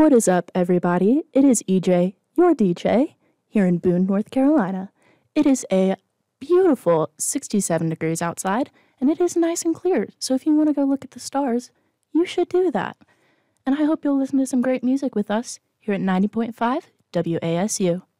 What is up, everybody? It is EJ, your DJ, here in Boone, North Carolina. It is a beautiful 67 degrees outside, and it is nice and clear. So if you want to go look at the stars, you should do that. And I hope you'll listen to some great music with us here at 90.5 WASU.